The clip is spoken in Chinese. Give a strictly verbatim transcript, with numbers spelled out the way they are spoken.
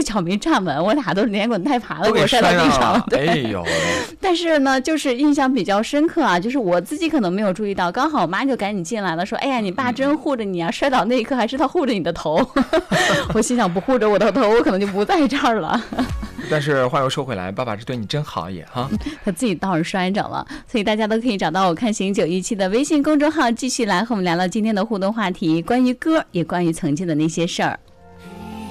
脚没站稳，我俩都连滚带爬的给我摔到地上了。 哎呦！ 但是呢，就是印象比较深刻啊，就是我自己可能没有注意到，刚好我妈就赶紧进来了，说：“哎呀，你爸真护着你啊！摔倒那一刻还是他护着你的头。”我心想，不护着我的头，我可能就不在这儿了。 但是话又说回来，爸爸是对你真好也哈。 他自己倒是摔着了，所以大家都可以找到我看行九一七的微信公众号，继续来和我们聊聊今天的互动话题，关于歌，也关于曾经的那些事儿。